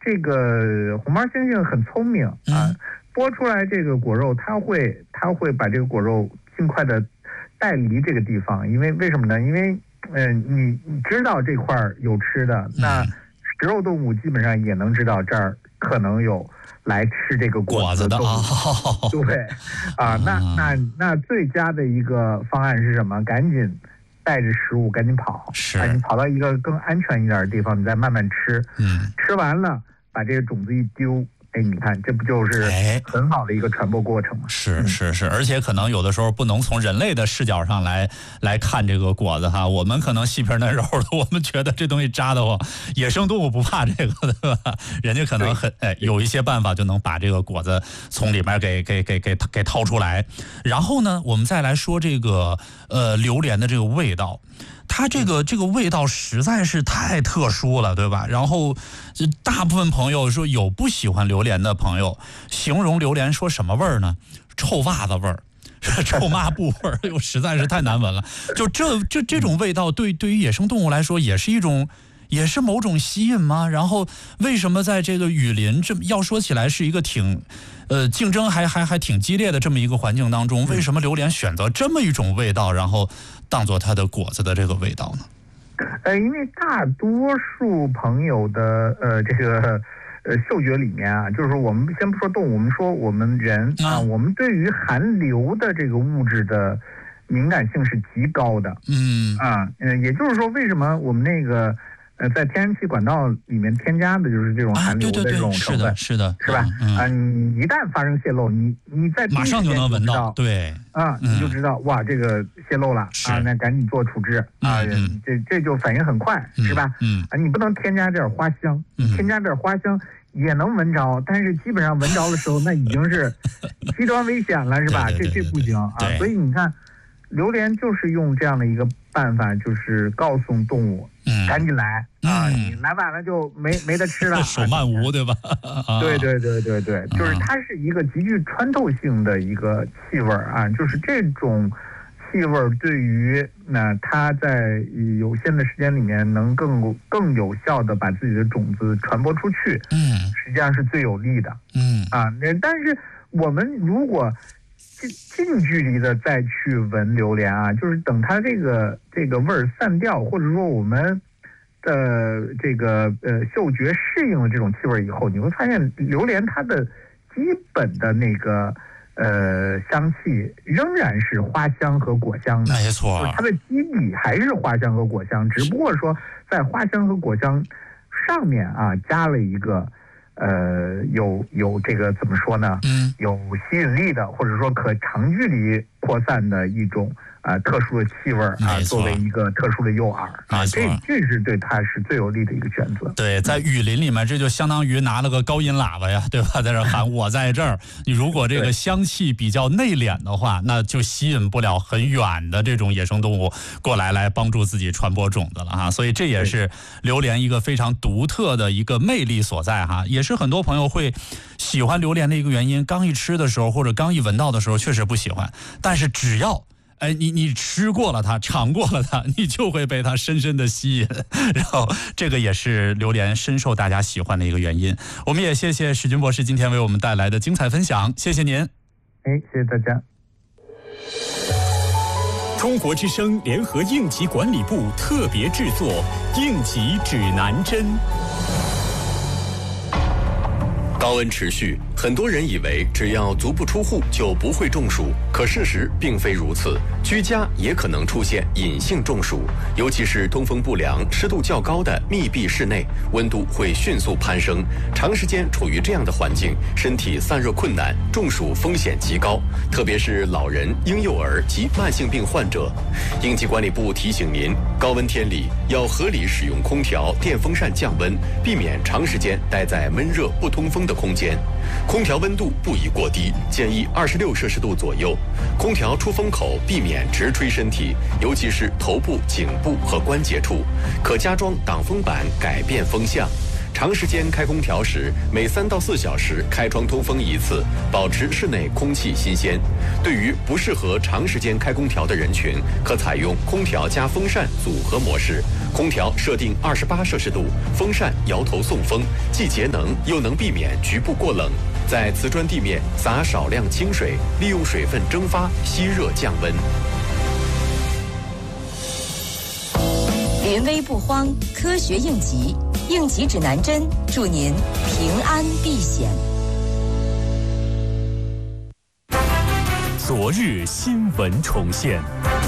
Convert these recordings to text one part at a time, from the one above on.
这个红毛猩猩很聪明啊，剥出来这个果肉，它会把这个果肉尽快的带离这个地方，因为为什么呢？因为你知道这块有吃的，那食肉动物基本上也能知道这儿可能有来吃这个果子的动物，对啊，那最佳的一个方案是什么？赶紧带着食物赶紧跑，你跑到一个更安全一点的地方，你再慢慢吃，吃完了把这个种子一丢。你看，这不就是很好的一个传播过程吗？ 是，而且可能有的时候不能从人类的视角上来看这个果子哈，我们可能细皮嫩肉的，我们觉得这东西扎得慌，野生动物不怕这个的，对吧？人家可能有一些办法就能把这个果子从里面给掏出来。然后呢，我们再来说这个榴莲的这个味道。它这个味道实在是太特殊了，对吧？然后大部分朋友说有不喜欢榴莲的朋友，形容榴莲说什么味儿呢？臭袜子味儿，臭抹布味儿，又实在是太难闻了。就这种味道对于野生动物来说也是某种吸引吗？然后为什么在这个雨林要说起来是一个挺竞争还挺激烈的这么一个环境当中，为什么榴莲选择这么一种味道，然后当做它的果子的这个味道呢？ 因为大多数朋友的这个嗅觉里面啊，就是说我们先不说动物，我们说我们人啊，我们对于含硫的这个物质的敏感性是极高的。也就是说，为什么我们那个在天然气管道里面添加的就是这种含硫的这种成分， 是的， 是吧？你一旦发生泄漏，你在马上就能闻到，对， 你就知道哇，这个泄漏了啊，那赶紧做处置啊，这就反应很快，是吧？你不能添加点花香，添加点花香也能闻着，但是基本上闻着的时候，那已经是极端危险了，是吧？这不行啊，所以你看，榴莲就是用这样的一个办法，就是告诉动物赶紧来啊，你来晚了就没得吃了， 手慢无，对吧？ 对，就是它是一个极具穿透性的一个气味啊，就是这种气味对于它在有限的时间里面能更有效的把自己的种子传播出去，实际上是最有利的，但是我们如果近距离的再去闻榴莲啊，就是等它这个味儿散掉，或者说我们的这个嗅觉适应了这种气味以后，你会发现榴莲它的基本的那个香气仍然是花香和果香的， 没错， 它的基底还是花香和果香，只不过说在花香和果香上面啊加了一个有这个怎么说呢？有吸引力的，或者说可长距离扩散的一种特殊的气味啊，作为一个特殊的诱饵啊，这是对它是最有利的一个选择。 对，在雨林里面，这就相当于拿了个高音喇叭呀，对吧？在这喊我在这儿。你如果这个香气比较内敛的话，那就吸引不了很远的这种野生动物过来帮助自己传播种子了哈。所以这也是榴莲一个非常独特的一个魅力所在哈，也是很多朋友会喜欢榴莲的一个原因。刚一吃的时候或者刚一闻到的时候确实不喜欢，但是只要你吃过了它，尝过了它，你就会被它深深的吸引，然后这个也是榴莲深受大家喜欢的一个原因。我们也谢谢史军博士今天为我们带来的精彩分享，谢谢您。 谢谢大家。 中国之声联合应急管理部特别制作应急指南针。高温持续，很多人以为只要足不出户就不会中暑，可事实并非如此。居家也可能出现隐性中暑，尤其是通风不良、湿度较高的密闭室内，温度会迅速攀升。长时间处于这样的环境，身体散热困难，中暑风险极高，特别是老人、婴幼儿及慢性病患者。应急管理部提醒您，高温天里要合理使用空调、电风扇降温，避免长时间待在闷热不通风的空间。空调温度不宜过低，建议26摄氏度左右。空调出风口避免直吹身体，尤其是头部、颈部和关节处，可加装挡风板改变风向。 长时间开空调时，每3到4小时开窗通风一次，保持室内空气新鲜。对于不适合长时间开空调的人群，可采用空调加风扇组合模式。空调设定28摄氏度，风扇摇头送风，既节能又能避免局部过冷。在瓷砖地面撒少量清水，利用水分蒸发吸热降温。 临危不慌，科学应急，应急指南针，祝您平安避险。 昨日新闻重现。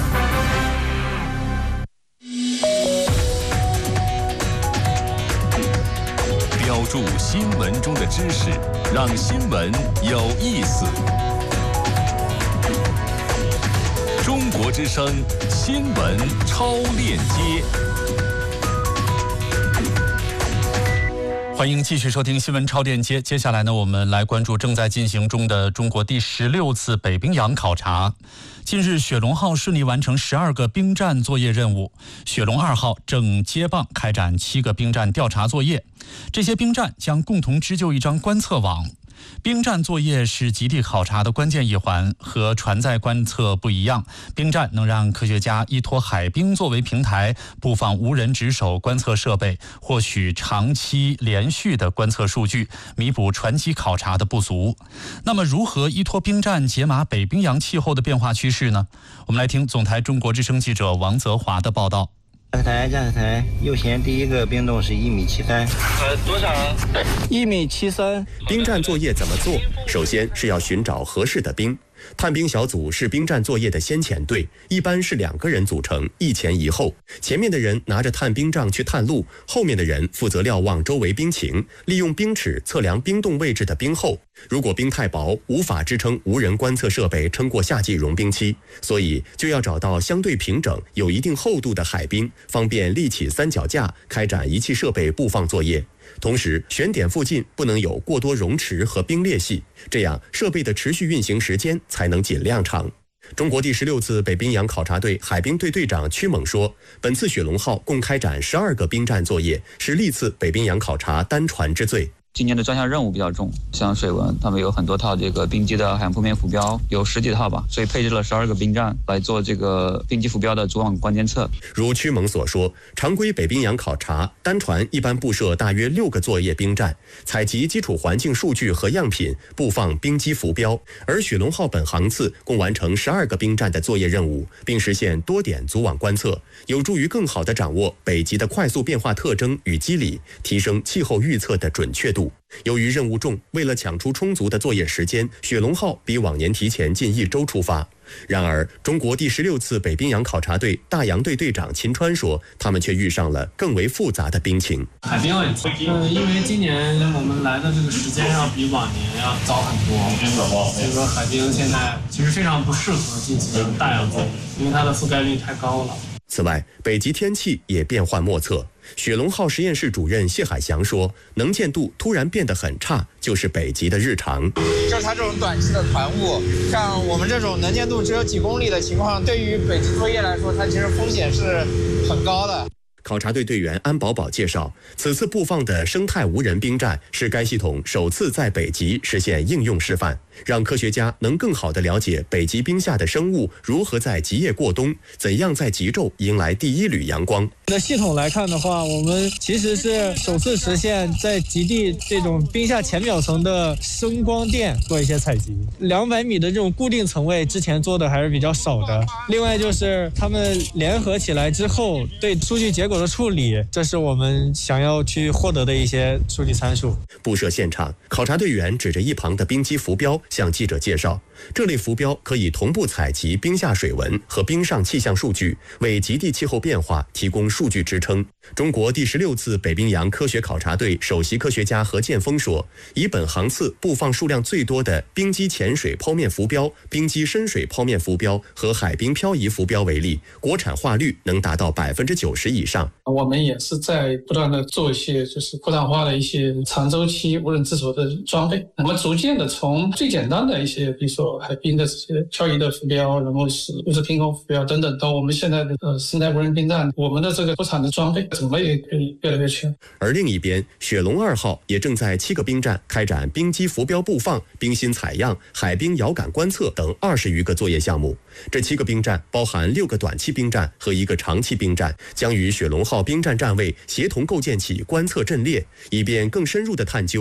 标注新闻中的知识，让新闻有意思。中国之声新闻超链接。 欢迎继续收听新闻超链接。接下来呢，我们来关注正在进行中的中国第16次北冰洋考察。近日，雪龙号顺利完成12个冰站作业任务，雪龙2号正接棒开展7个冰站调查作业。这些冰站将共同织就一张观测网。冰站作业是极地考察的关键一环，和船载观测不一样。冰站能让科学家依托海冰作为平台，布放无人值守观测设备，获取长期连续的观测数据，弥补船机考察的不足。那么，如何依托冰站解码北冰洋气候的变化趋势呢？我们来听总台中国之声记者王泽华的报道。 驾驶台，右舷第一个冰洞是1.73米。 多少 ？1.73米。 冰站作业怎么做？首先是要寻找合适的冰。探冰小组是冰站作业的先遣队，一般是2个人组成，一前一后。前面的人拿着探冰杖去探路，后面的人负责瞭望周围冰情，利用冰尺测量冰洞位置的冰厚。如果冰太薄，无法支撑无人观测设备撑过夏季融冰期，所以就要找到相对平整、有一定厚度的海冰，方便立起3脚架，开展仪器设备布放作业。同时，选点附近不能有过多溶池和冰裂隙，这样设备的持续运行时间才能尽量长。中国第16次北冰洋考察队海冰队队长曲猛说，本次雪龙号共开展12个冰站作业，是历次北冰洋考察单船之最。 今年的专项任务比较重，像水文，他们有很多套这个冰机的海洋铺面浮标，有10几套吧，所以配置了12个冰站来做这个冰机浮标的主网观监测。 如曲猛所说，常规北冰洋考察单船一般布设大约6个作业冰站，采集基础环境数据和样品，布放冰机浮标。而雪龙号本航次共完成12个冰站的作业任务，并实现多点组网观测，有助于更好地掌握北极的快速变化特征与机理，提升气候预测的准确度。由于任务重，为了抢出充足的作业时间，雪龙号比往年提前近1周出发。然而，中国第16次北冰洋考察队大洋队队长秦川说，他们却遇上了更为复杂的冰情。 海冰问题，因为今年我们来的这个时间要比往年要早很多，所以说海冰现在其实非常不适合进行大洋作业，因为它的覆盖率太高了。 此外，北极天气也变幻莫测。雪龙号实验室主任谢海翔说，能见度突然变得很差，就是北极的日常。 就是它这种短期的团雾，像我们这种能见度只有几公里的情况，对于北极作业来说，它其实风险是很高的。 考察队队员安宝宝介绍，此次布放的生态无人冰站是该系统首次在北极实现应用示范，让科学家能更好地了解北极冰下的生物如何在极夜过冬，怎样在极昼迎来第一缕阳光。 的系统来看的话，我们其实是首次实现在极地这种冰下浅表层的声光电做一些采集。200米的这种固定层位之前做的还是比较少的。另外就是他们联合起来之后对数据结果的处理，这是我们想要去获得的一些数据参数。 布设现场，考察队员指着一旁的冰机浮标向记者介绍，这类浮标可以同步采集冰下水文和冰上气象数据，为极地气候变化提供数据支撑。中国第16次北冰洋科学考察队首席科学家何建峰说，以本航次布放数量最多的冰机潜水剖面浮标、冰机深水剖面浮标和海冰漂移浮标为例，国产化率能达到90%以上。 我们也是在不断的做一些就是国产化的一些长周期无人值守的装备，我们逐渐的从最简单的一些，比如说海滨的这些漂移的浮标，然后是物质凭空浮标等等，到我们现在的生态无人兵站，我们的这个国产的装备种类也可以越来越全。 而另一边，雪龙2号也正在7个兵站开展冰机浮标布放、冰芯采样、海冰遥感观测等20余个作业项目。这7个兵站包含6个短期兵站和1个长期兵站，将与雪龙号兵站站位协同构建起观测阵列，以便更深入地探究